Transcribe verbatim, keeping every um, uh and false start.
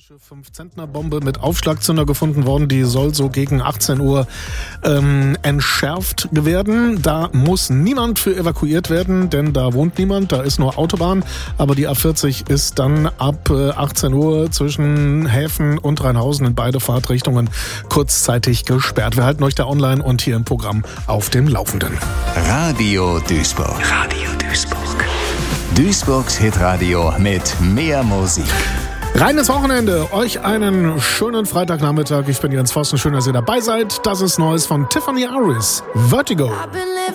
italienische fünf-Zentner-Bombe mit Aufschlagzünder gefunden worden. Die soll so gegen achtzehn Uhr ähm, entschärft werden. Da muss niemand für evakuiert werden, denn da wohnt niemand, da ist nur Autobahn. Aber die A vierzig ist dann ab äh, achtzehn Uhr zwischen Häfen und Rheinhausen in beide Fahrtrichtungen kurzzeitig gesperrt. Wir halten euch da online und hier im Programm auf dem Laufenden. Radio Duisburg. Radio Duisburg. Duisburgs Hitradio mit mehr Musik. Reines Wochenende, euch einen schönen Freitagnachmittag. Ich bin Jens Pfosten, schön, dass ihr dabei seid. Das ist Neues von Tiffany Aris, Vertigo.